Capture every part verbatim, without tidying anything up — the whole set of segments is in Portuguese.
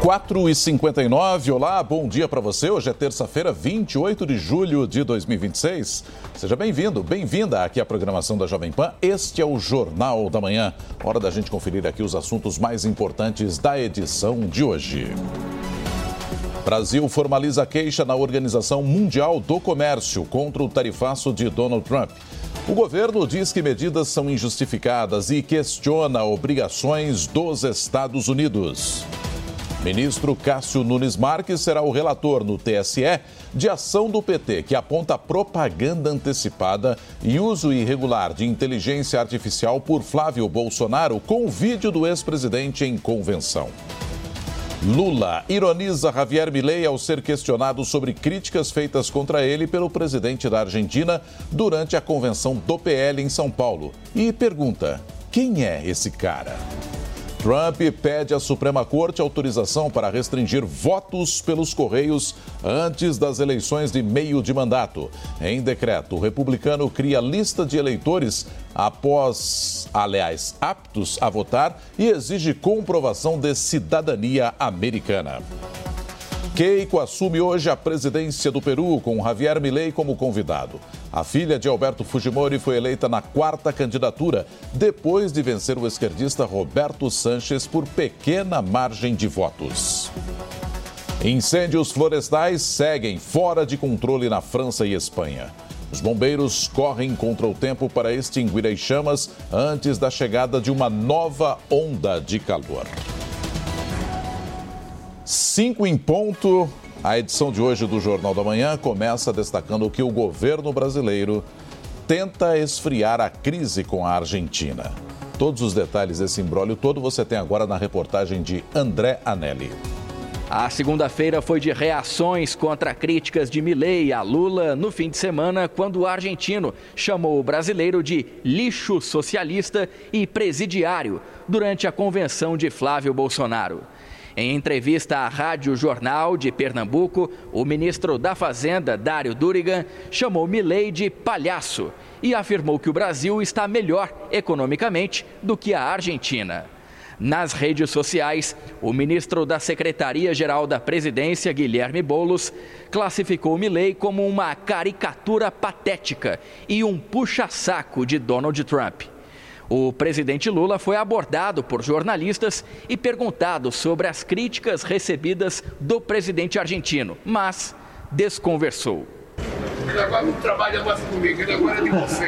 quatro e cinquenta e nove, olá, bom dia para você. Hoje é terça-feira, vinte e oito de julho de dois mil e vinte e seis. Seja bem-vindo, bem-vinda aqui à programação da Jovem Pan. Este é o Jornal da Manhã. Hora da gente conferir aqui os assuntos mais importantes da edição de hoje. Brasil formaliza queixa na Organização Mundial do Comércio contra o tarifaço de Donald Trump. O governo diz que medidas são injustificadas e questiona obrigações dos Estados Unidos. Ministro Cássio Nunes Marques será o relator no T S E de ação do P T que aponta propaganda antecipada e uso irregular de inteligência artificial por Flávio Bolsonaro com vídeo do ex-presidente em convenção. Lula ironiza Javier Milei ao ser questionado sobre críticas feitas contra ele pelo presidente da Argentina durante a convenção do P L em São Paulo e pergunta: quem é esse cara? Trump pede à Suprema Corte autorização para restringir votos pelos Correios antes das eleições de meio de mandato. Em decreto, o republicano cria lista de eleitores após, aliás, aptos a votar e exige comprovação de cidadania americana. Keiko assume hoje a presidência do Peru, com Javier Milei como convidado. A filha de Alberto Fujimori foi eleita na quarta candidatura, depois de vencer o esquerdista Roberto Sanches por pequena margem de votos. Incêndios florestais seguem fora de controle na França e Espanha. Os bombeiros correm contra o tempo para extinguir as chamas antes da chegada de uma nova onda de calor. Cinco em ponto, a edição de hoje do Jornal da Manhã começa destacando que o governo brasileiro tenta esfriar a crise com a Argentina. Todos os detalhes desse imbróglio todo você tem agora na reportagem de André Anelli. A segunda-feira foi de reações contra críticas de Milei a Lula no fim de semana, quando o argentino chamou o brasileiro de lixo socialista e presidiário durante a convenção de Flávio Bolsonaro. Em entrevista à Rádio Jornal de Pernambuco, o ministro da Fazenda, Dário Durigan, chamou Milei de palhaço e afirmou que o Brasil está melhor economicamente do que a Argentina. Nas redes sociais, o ministro da Secretaria-Geral da Presidência, Guilherme Boulos, classificou Milei como uma caricatura patética e um puxa-saco de Donald Trump. O presidente Lula foi abordado por jornalistas e perguntado sobre as críticas recebidas do presidente argentino, mas desconversou. Ele agora não trabalha mais comigo, ele agora é de você.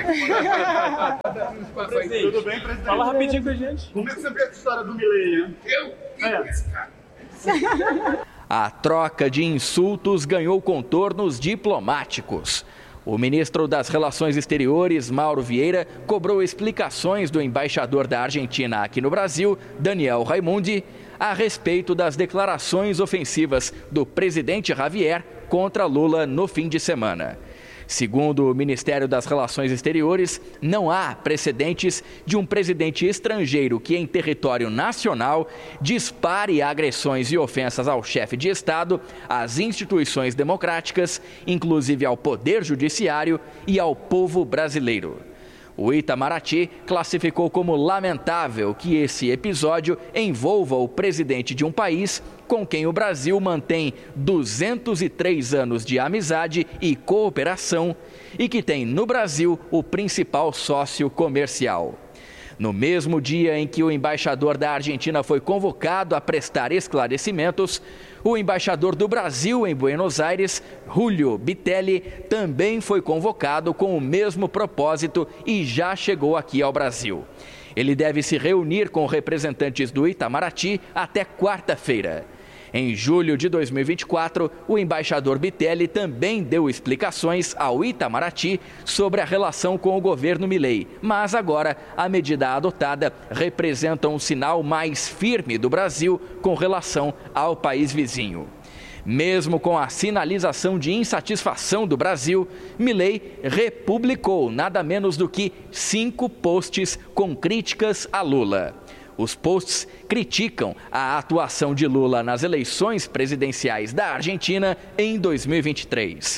Tudo bem, presidente? Fala rapidinho com a gente. Como é que você vê essa história do Milei, né? Eu? É. Esse cara. A troca de insultos ganhou contornos diplomáticos. O ministro das Relações Exteriores, Mauro Vieira, cobrou explicações do embaixador da Argentina aqui no Brasil, Daniel Raimundi, a respeito das declarações ofensivas do presidente Javier contra Lula no fim de semana. Segundo o Ministério das Relações Exteriores, não há precedentes de um presidente estrangeiro que, em território nacional, dispare agressões e ofensas ao chefe de Estado, às instituições democráticas, inclusive ao Poder Judiciário e ao povo brasileiro. O Itamaraty classificou como lamentável que esse episódio envolva o presidente de um país com quem o Brasil mantém duzentos e três anos de amizade e cooperação e que tem no Brasil o principal sócio comercial. No mesmo dia em que o embaixador da Argentina foi convocado a prestar esclarecimentos, o embaixador do Brasil em Buenos Aires, Julio Bitelli, também foi convocado com o mesmo propósito e já chegou aqui ao Brasil. Ele deve se reunir com representantes do Itamaraty até quarta-feira. Em julho de dois mil e vinte e quatro, o embaixador Bitelli também deu explicações ao Itamaraty sobre a relação com o governo Milei, mas agora a medida adotada representa um sinal mais firme do Brasil com relação ao país vizinho. Mesmo com a sinalização de insatisfação do Brasil, Milei republicou nada menos do que cinco posts com críticas a Lula. Os posts criticam a atuação de Lula nas eleições presidenciais da Argentina em dois mil e vinte e três.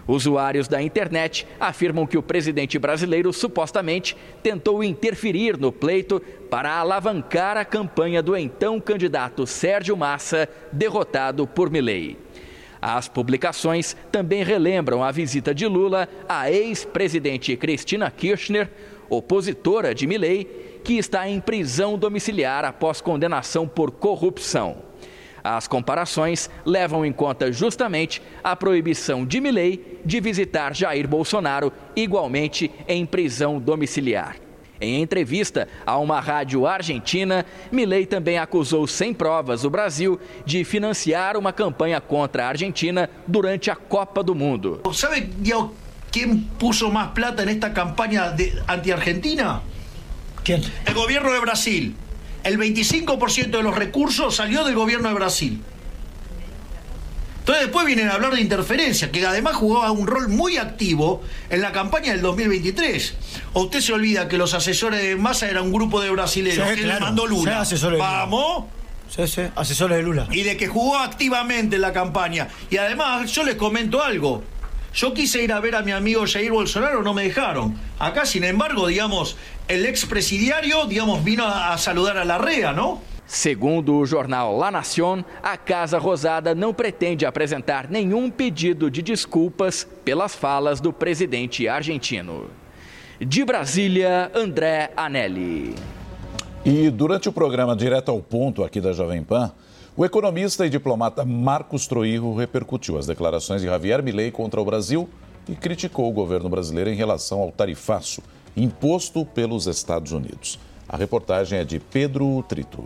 Usuários da internet afirmam que o presidente brasileiro supostamente tentou interferir no pleito para alavancar a campanha do então candidato Sérgio Massa, derrotado por Milei. As publicações também relembram a visita de Lula à ex-presidente Cristina Kirchner, opositora de Milei, que está em prisão domiciliar após condenação por corrupção. As comparações levam em conta justamente a proibição de Milei de visitar Jair Bolsonaro, igualmente em prisão domiciliar. Em entrevista a uma rádio argentina, Milei também acusou sem provas o Brasil de financiar uma campanha contra a Argentina durante a Copa do Mundo. ¿Sabe quem puso mais plata nesta campanha anti-Argentina? ¿Quién? El gobierno de Brasil. El veinticinco por ciento de los recursos salió del gobierno de Brasil. Entonces después vienen a hablar de interferencia, que además jugaba un rol muy activo en la campaña del dos mil veintitrés. ¿O usted se olvida que los asesores de Massa eran un grupo de brasileños sí, que claro. le mandó Lula? Sí, asesores ¿Vamos? Sí, sí, asesores de Lula. Y de que jugó activamente en la campaña. Y además, yo les comento algo. Yo quise ir a ver a mi amigo Jair Bolsonaro, no me dejaron. Acá, sin embargo, digamos, el expresidiario, digamos, vino a, a saludar a Larrea, ¿no? Segundo o jornal La Nación, a Casa Rosada não pretende apresentar nenhum pedido de desculpas pelas falas do presidente argentino. De Brasília, André Anelli. E durante o programa Direto ao Ponto aqui da Jovem Pan, o economista e diplomata Marcos Troirro repercutiu as declarações de Javier Milei contra o Brasil e criticou o governo brasileiro em relação ao tarifaço imposto pelos Estados Unidos. A reportagem é de Pedro Trito.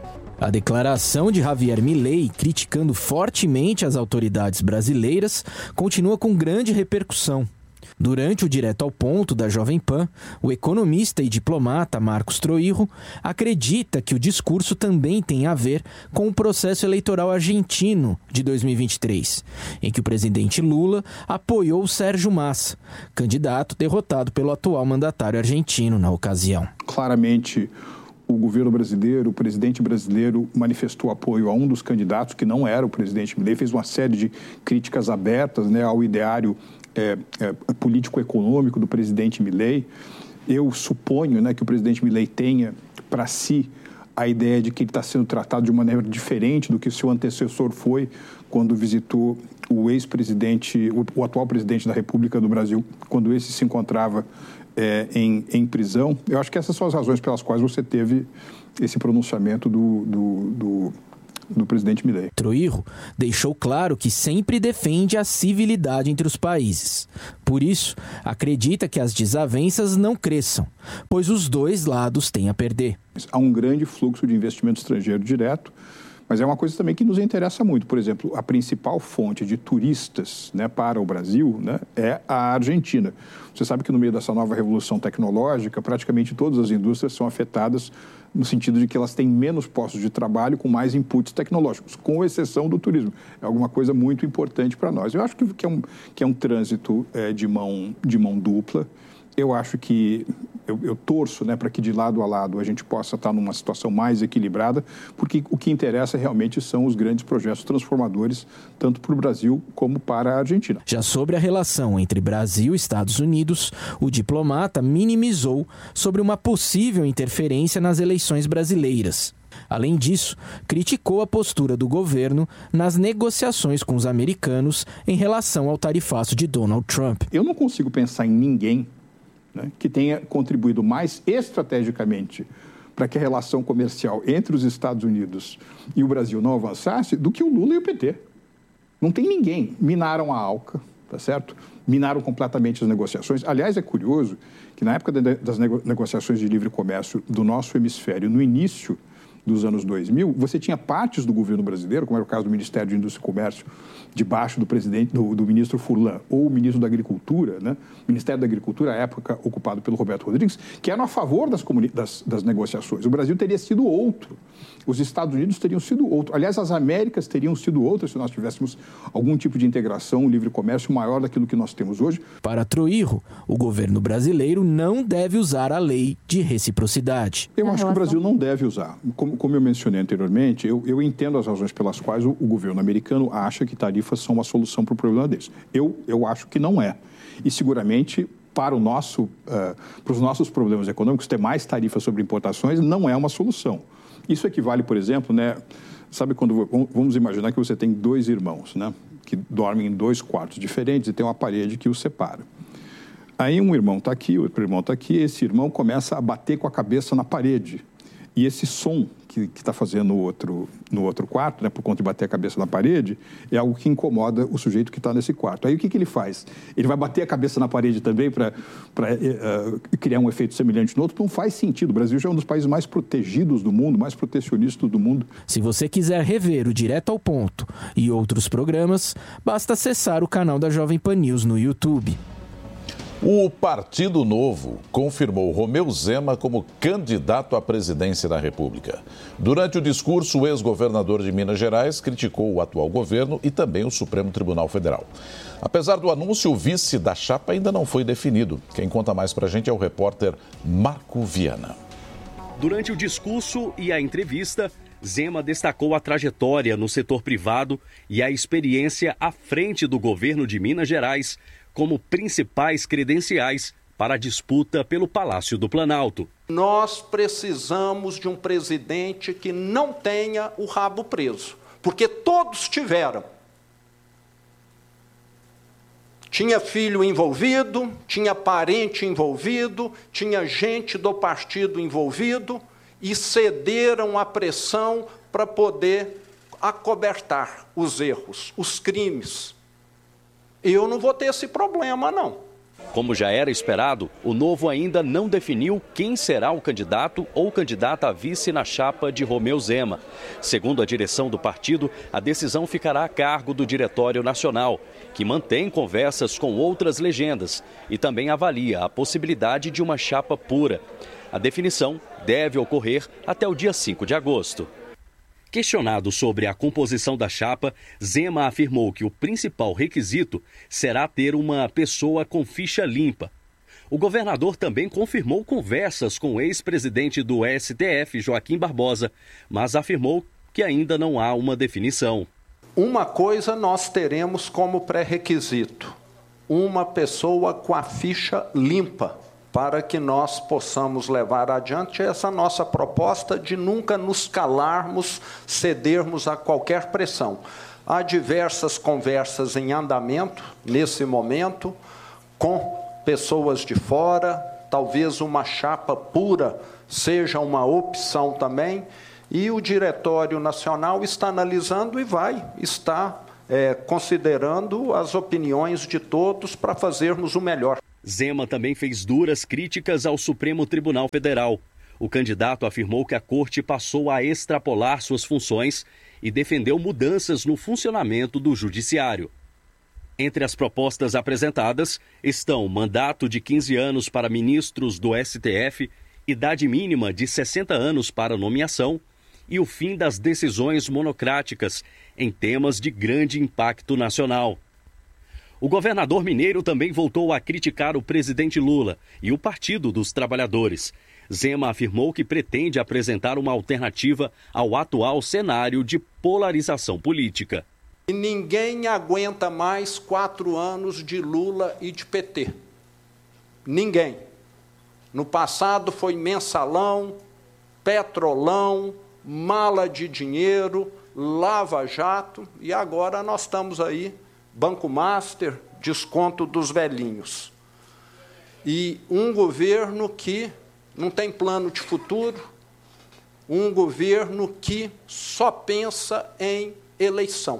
A declaração de Javier Milei, criticando fortemente as autoridades brasileiras, continua com grande repercussão. Durante o Direto ao Ponto da Jovem Pan, o economista e diplomata Marcos Troirro acredita que o discurso também tem a ver com o processo eleitoral argentino de dois mil e vinte e três, em que o presidente Lula apoiou Sérgio Massa, candidato derrotado pelo atual mandatário argentino na ocasião. Claramente, o governo brasileiro, o presidente brasileiro manifestou apoio a um dos candidatos, que não era o presidente Milei, fez uma série de críticas abertas, né, ao ideário É, é, político-econômico do presidente Milei. Eu suponho, né, que o presidente Milei tenha para si a ideia de que ele está sendo tratado de maneira diferente do que seu antecessor foi quando visitou o ex-presidente, o, o atual presidente da República do Brasil, quando esse se encontrava é, em, em prisão. Eu acho que essas são as razões pelas quais você teve esse pronunciamento do, do, do do presidente Milei. Troirro deixou claro que sempre defende a civilidade entre os países. Por isso, acredita que as desavenças não cresçam, pois os dois lados têm a perder. Há um grande fluxo de investimento estrangeiro direto, mas é uma coisa também que nos interessa muito. Por exemplo, a principal fonte de turistas, né, para o Brasil, né, é a Argentina. Você sabe que no meio dessa nova revolução tecnológica, praticamente todas as indústrias são afetadas no sentido de que elas têm menos postos de trabalho com mais inputs tecnológicos, com exceção do turismo. É alguma coisa muito importante para nós. Eu acho que é um, que é um trânsito é, de, mão, de mão dupla. Eu acho que, eu, eu torço, né, para que de lado a lado a gente possa estar numa situação mais equilibrada, porque o que interessa realmente são os grandes projetos transformadores, tanto para o Brasil como para a Argentina. Já sobre a relação entre Brasil e Estados Unidos, o diplomata minimizou sobre uma possível interferência nas eleições brasileiras. Além disso, criticou a postura do governo nas negociações com os americanos em relação ao tarifaço de Donald Trump. Eu não consigo pensar em ninguém, né, que tenha contribuído mais estrategicamente para que a relação comercial entre os Estados Unidos e o Brasil não avançasse do que o Lula e o P T. Não tem ninguém. Minaram a ALCA, tá certo? Minaram completamente as negociações. Aliás, é curioso que na época das negociações de livre comércio do nosso hemisfério, no início dos anos dois mil, você tinha partes do governo brasileiro, como era o caso do Ministério de Indústria e Comércio, debaixo do presidente, do, do ministro Furlan, ou o ministro da Agricultura, né? O Ministério da Agricultura, à época ocupado pelo Roberto Rodrigues, que eram a favor das, das, das negociações. O Brasil teria sido outro. Os Estados Unidos teriam sido outro. Aliás, as Américas teriam sido outras se nós tivéssemos algum tipo de integração, um livre comércio maior daquilo que nós temos hoje. Para Troirro, o governo brasileiro não deve usar a lei de reciprocidade. Eu acho que o Brasil não deve usar. Como como, como eu mencionei anteriormente, eu, eu entendo as razões pelas quais o, o governo americano acha que tarifas são uma solução para o problema deles. Eu, eu acho que não é. E seguramente, para, o nosso, uh, para os nossos problemas econômicos, ter mais tarifas sobre importações não é uma solução. Isso equivale, por exemplo, né, sabe quando, vamos imaginar que você tem dois irmãos, né, que dormem em dois quartos diferentes e tem uma parede que os separa. Aí um irmão está aqui, o outro irmão está aqui, e esse irmão começa a bater com a cabeça na parede. E esse som que está fazendo no outro, no outro quarto, né, por conta de bater a cabeça na parede, é algo que incomoda o sujeito que está nesse quarto. Aí o que, que ele faz? Ele vai bater a cabeça na parede também para uh, criar um efeito semelhante no outro? Não faz sentido. O Brasil já é um dos países mais protegidos do mundo, mais protecionistas do mundo. Se você quiser rever o Direto ao Ponto e outros programas, basta acessar o canal da Jovem Pan News no YouTube. O Partido Novo confirmou Romeu Zema como candidato à presidência da República. Durante o discurso, o ex-governador de Minas Gerais criticou o atual governo e também o Supremo Tribunal Federal. Apesar do anúncio, o vice da chapa ainda não foi definido. Quem conta mais pra gente é o repórter Marco Viana. Durante o discurso e a entrevista, Zema destacou a trajetória no setor privado e a experiência à frente do governo de Minas Gerais como principais credenciais para a disputa pelo Palácio do Planalto. Nós precisamos de um presidente que não tenha o rabo preso, porque todos tiveram. Tinha filho envolvido, tinha parente envolvido, tinha gente do partido envolvido e cederam à pressão para poder acobertar os erros, os crimes. Eu não vou ter esse problema, não. Como já era esperado, o Novo ainda não definiu quem será o candidato ou candidata a vice na chapa de Romeu Zema. Segundo a direção do partido, a decisão ficará a cargo do Diretório Nacional, que mantém conversas com outras legendas e também avalia a possibilidade de uma chapa pura. A definição deve ocorrer até o dia cinco de agosto. Questionado sobre a composição da chapa, Zema afirmou que o principal requisito será ter uma pessoa com ficha limpa. O governador também confirmou conversas com o ex-presidente do S T F, Joaquim Barbosa, mas afirmou que ainda não há uma definição. Uma coisa nós teremos como pré-requisito: uma pessoa com a ficha limpa, para que nós possamos levar adiante essa nossa proposta de nunca nos calarmos, cedermos a qualquer pressão. Há diversas conversas em andamento, nesse momento, com pessoas de fora, talvez uma chapa pura seja uma opção também, e o Diretório Nacional está analisando e vai estar é, considerando as opiniões de todos para fazermos o melhor. Zema também fez duras críticas ao Supremo Tribunal Federal. O candidato afirmou que a corte passou a extrapolar suas funções e defendeu mudanças no funcionamento do judiciário. Entre as propostas apresentadas estão mandato de quinze anos para ministros do S T F, idade mínima de sessenta anos para nomeação e o fim das decisões monocráticas em temas de grande impacto nacional. O governador mineiro também voltou a criticar o presidente Lula e o Partido dos Trabalhadores. Zema afirmou que pretende apresentar uma alternativa ao atual cenário de polarização política. E ninguém aguenta mais quatro anos de Lula e de P T. Ninguém. No passado foi mensalão, petrolão, mala de dinheiro, lava-jato, e agora nós estamos aí, Banco Master, desconto dos velhinhos. E um governo que não tem plano de futuro, um governo que só pensa em eleição.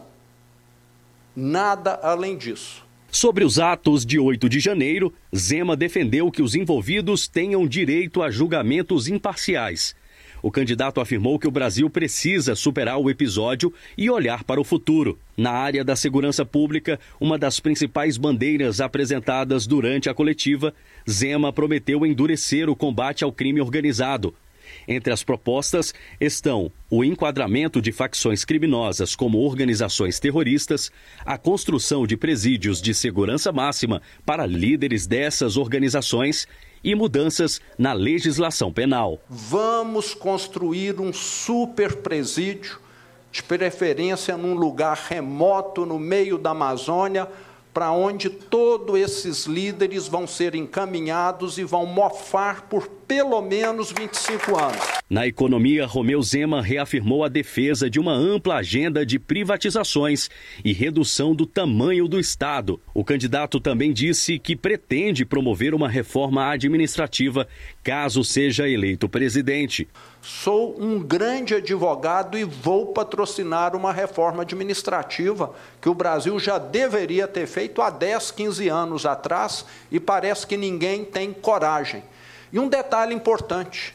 Nada além disso. Sobre os atos de oito de janeiro, Zema defendeu que os envolvidos tenham direito a julgamentos imparciais. O candidato afirmou que o Brasil precisa superar o episódio e olhar para o futuro. Na área da segurança pública, uma das principais bandeiras apresentadas durante a coletiva, Zema prometeu endurecer o combate ao crime organizado. Entre as propostas estão o enquadramento de facções criminosas como organizações terroristas, a construção de presídios de segurança máxima para líderes dessas organizações e mudanças na legislação penal. Vamos construir um super presídio, de preferência num lugar remoto, no meio da Amazônia, para onde todos esses líderes vão ser encaminhados e vão mofar por pelo menos vinte e cinco anos. Na economia, Romeu Zema reafirmou a defesa de uma ampla agenda de privatizações e redução do tamanho do Estado. O candidato também disse que pretende promover uma reforma administrativa caso seja eleito presidente. Sou um grande advogado e vou patrocinar uma reforma administrativa que o Brasil já deveria ter feito há dez, quinze anos atrás e parece que ninguém tem coragem. E um detalhe importante,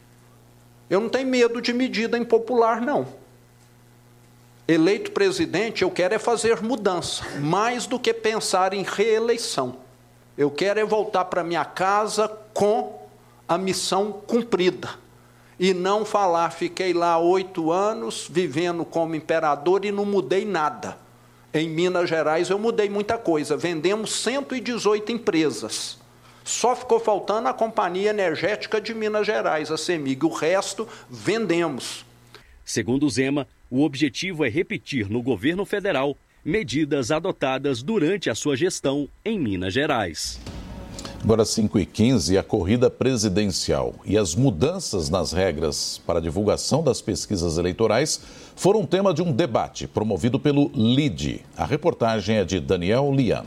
eu não tenho medo de medida impopular, não. Eleito presidente, eu quero é fazer mudança, mais do que pensar em reeleição. Eu quero é voltar para minha casa com a missão cumprida. E não falar, fiquei lá oito anos vivendo como imperador e não mudei nada. Em Minas Gerais eu mudei muita coisa, vendemos cento e dezoito empresas. Só ficou faltando a Companhia Energética de Minas Gerais, a CEMIG, o resto vendemos. Segundo Zema, o objetivo é repetir no governo federal medidas adotadas durante a sua gestão em Minas Gerais. Agora cinco e quinze, a corrida presidencial e as mudanças nas regras para a divulgação das pesquisas eleitorais foram tema de um debate promovido pelo L I D. A reportagem é de Daniel Lian.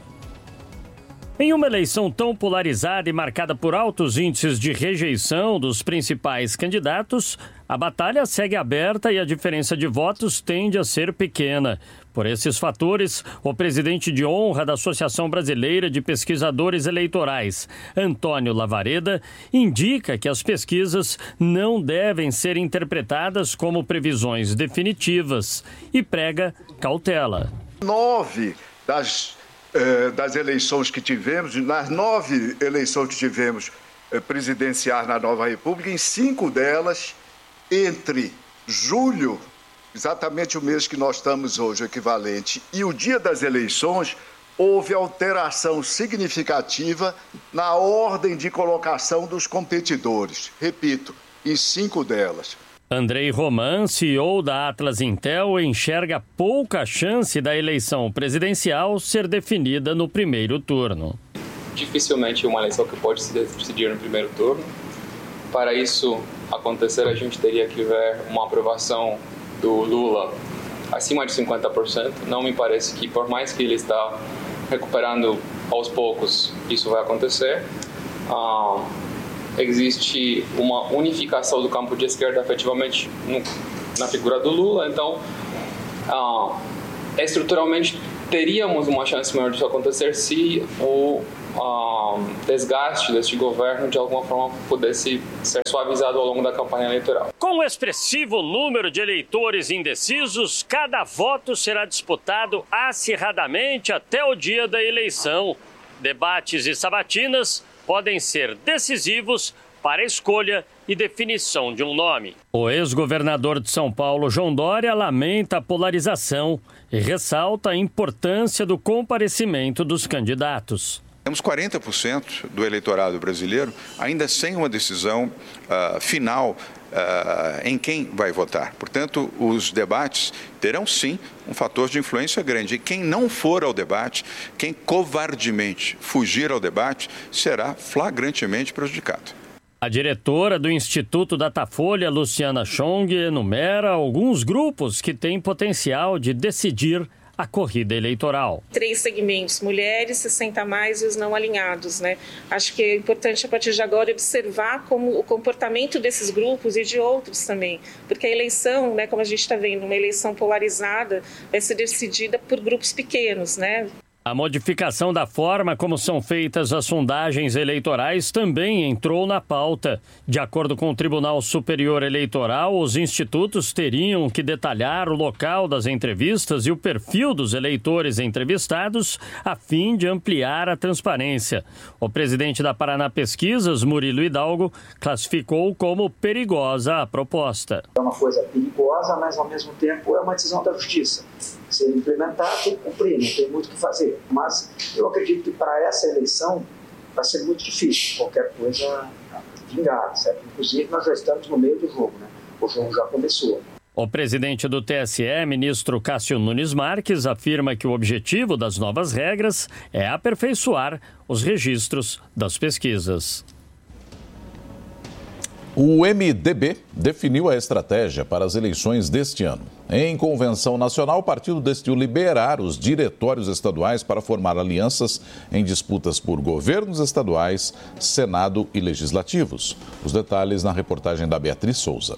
Em uma eleição tão polarizada e marcada por altos índices de rejeição dos principais candidatos, a batalha segue aberta e a diferença de votos tende a ser pequena. Por esses fatores, o presidente de honra da Associação Brasileira de Pesquisadores Eleitorais, Antônio Lavareda, indica que as pesquisas não devem ser interpretadas como previsões definitivas e prega cautela. Nove das das eleições que tivemos, nas nove eleições que tivemos presidenciais na Nova República, em cinco delas, entre julho, exatamente o mês que nós estamos hoje, equivalente, e o dia das eleições, houve alteração significativa na ordem de colocação dos competidores. Repito, em cinco delas. Andrei Roman, C E O da Atlas Intel, enxerga pouca chance da eleição presidencial ser definida no primeiro turno. Dificilmente uma eleição que pode se decidir no primeiro turno. Para isso acontecer, a gente teria que ver uma aprovação do Lula acima de cinquenta por cento. Não me parece que, por mais que ele está recuperando aos poucos, isso vai acontecer. Ah, existe uma unificação do campo de esquerda efetivamente no, na figura do Lula, então ah, estruturalmente teríamos uma chance maior disso acontecer se o ah, desgaste deste governo de alguma forma pudesse ser suavizado ao longo da campanha eleitoral. Com o expressivo número de eleitores indecisos, cada voto será disputado acirradamente até o dia da eleição. Debates e sabatinas podem ser decisivos para a escolha e definição de um nome. O ex-governador de São Paulo, João Dória, lamenta a polarização e ressalta a importância do comparecimento dos candidatos. Temos quarenta por cento do eleitorado brasileiro ainda sem uma decisão uh, final uh, em quem vai votar. Portanto, os debates terão sim um fator de influência grande. E quem não for ao debate, quem covardemente fugir ao debate, será flagrantemente prejudicado. A diretora do Instituto Datafolha, Luciana Chong, enumera alguns grupos que têm potencial de decidir a corrida eleitoral. Três segmentos: mulheres, sessenta a mais e os não alinhados, né? Acho que é importante a partir de agora observar como o comportamento desses grupos e de outros também, porque a eleição, né, como a gente está vendo, uma eleição polarizada vai ser decidida por grupos pequenos, né? A modificação da forma como são feitas as sondagens eleitorais também entrou na pauta. De acordo com o Tribunal Superior Eleitoral, os institutos teriam que detalhar o local das entrevistas e o perfil dos eleitores entrevistados a fim de ampliar a transparência. O presidente da Paraná Pesquisas, Murilo Hidalgo, classificou como perigosa a proposta. É uma coisa perigosa, mas ao mesmo tempo é uma decisão da justiça. Se ele implementar, tem que cumprir, não tem muito o que fazer. Mas eu acredito que para essa eleição vai ser muito difícil qualquer coisa vingar, certo? Inclusive, nós já estamos no meio do jogo, né? O jogo já começou. O presidente do T S E, ministro Cássio Nunes Marques, afirma que o objetivo das novas regras é aperfeiçoar os registros das pesquisas. O M D B definiu a estratégia para as eleições deste ano. Em convenção nacional, o partido decidiu liberar os diretórios estaduais para formar alianças em disputas por governos estaduais, Senado e legislativos. Os detalhes na reportagem da Beatriz Souza.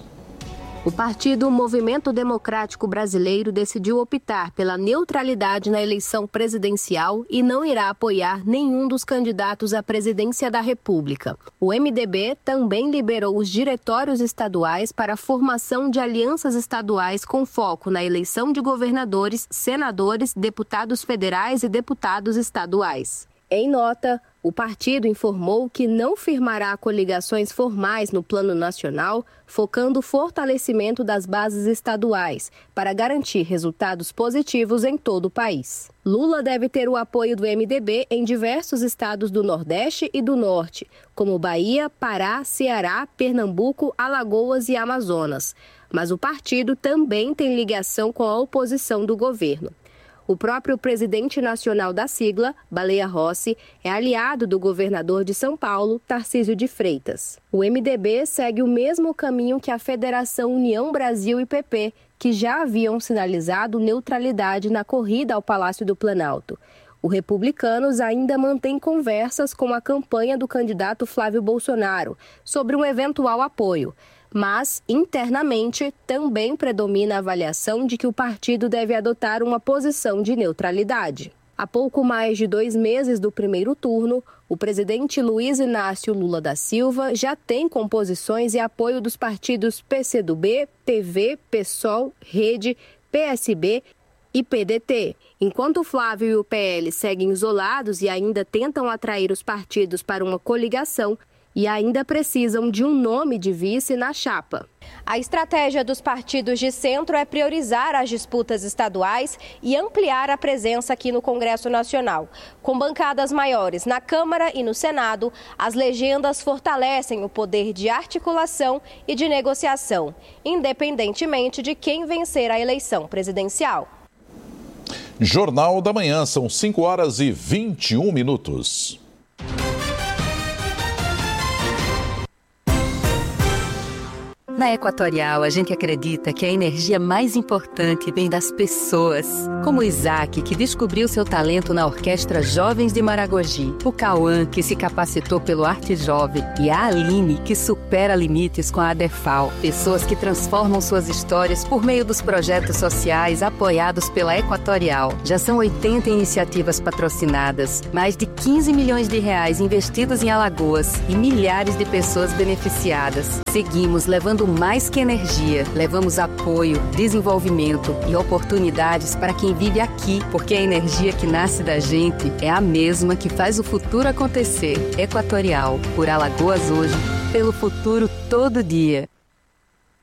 O partido Movimento Democrático Brasileiro decidiu optar pela neutralidade na eleição presidencial e não irá apoiar nenhum dos candidatos à presidência da República. O M D B também liberou os diretórios estaduais para a formação de alianças estaduais com foco na eleição de governadores, senadores, deputados federais e deputados estaduais. Em nota, o partido informou que não firmará coligações formais no plano nacional, focando o fortalecimento das bases estaduais, para garantir resultados positivos em todo o país. Lula deve ter o apoio do M D B em diversos estados do Nordeste e do Norte, como Bahia, Pará, Ceará, Pernambuco, Alagoas e Amazonas. Mas o partido também tem ligação com a oposição do governo. O próprio presidente nacional da sigla, Baleia Rossi, é aliado do governador de São Paulo, Tarcísio de Freitas. O M D B segue o mesmo caminho que a Federação União Brasil e P P, que já haviam sinalizado neutralidade na corrida ao Palácio do Planalto. O Republicanos ainda mantém conversas com a campanha do candidato Flávio Bolsonaro sobre um eventual apoio. Mas, internamente, também predomina a avaliação de que o partido deve adotar uma posição de neutralidade. Há pouco mais de dois meses do primeiro turno, o presidente Luiz Inácio Lula da Silva já tem composições e apoio dos partidos P C do B, P V, PSOL, Rede, P S B e P D T. Enquanto Flávio e o P L seguem isolados e ainda tentam atrair os partidos para uma coligação, e ainda precisam de um nome de vice na chapa. A estratégia dos partidos de centro é priorizar as disputas estaduais e ampliar a presença aqui no Congresso Nacional. Com bancadas maiores na Câmara e no Senado, as legendas fortalecem o poder de articulação e de negociação, independentemente de quem vencer a eleição presidencial. Jornal da Manhã, são cinco horas e vinte e um minutos. Na Equatorial, a gente acredita que a energia mais importante vem das pessoas. Como o Isaac, que descobriu seu talento na Orquestra Jovens de Maragogi. O Cauã, que se capacitou pelo Arte Jovem. E a Aline, que supera limites com a ADEFAL. Pessoas que transformam suas histórias por meio dos projetos sociais apoiados pela Equatorial. Já são oitenta iniciativas patrocinadas, mais de quinze milhões de reais investidos em Alagoas e milhares de pessoas beneficiadas. Seguimos levando mais que energia, levamos apoio, desenvolvimento e oportunidades para quem vive aqui, porque a energia que nasce da gente é a mesma que faz o futuro acontecer. Equatorial, por Alagoas hoje, pelo futuro todo dia.